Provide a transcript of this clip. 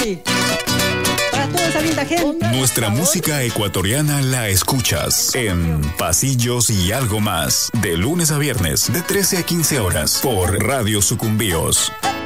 sí. Para toda esa linda gente. Nuestra música ecuatoriana la escuchas en Pasillos y Algo Más, de lunes a viernes, de 13 a 15 horas, por Radio Sucumbíos.